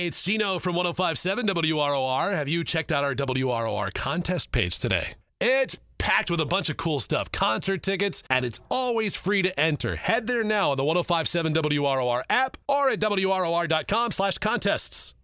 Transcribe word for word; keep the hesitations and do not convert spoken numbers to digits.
Hey, it's Gino from one oh five point seven W R O R. Have you checked out our W R O R contest page today? It's packed with a bunch of cool stuff, concert tickets, and it's always free to enter. Head there now on the one oh five point seven W R O R app or at W R O R dot com slash contests.